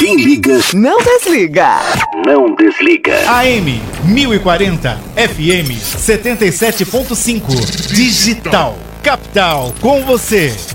Quem liga, não desliga. não desliga. AM 1040, FM 77.5. Digital. Capital com você.